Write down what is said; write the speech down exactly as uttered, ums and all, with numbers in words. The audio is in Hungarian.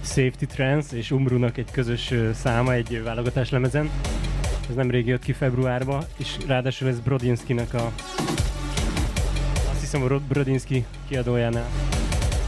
Safety Trance és Umrunak egy közös száma egy válogatás lemezen. Ez nemrég jött ki februárban, és ráadásul ez Brodinskinak a... Azt hiszem a Brodinski kiadójánál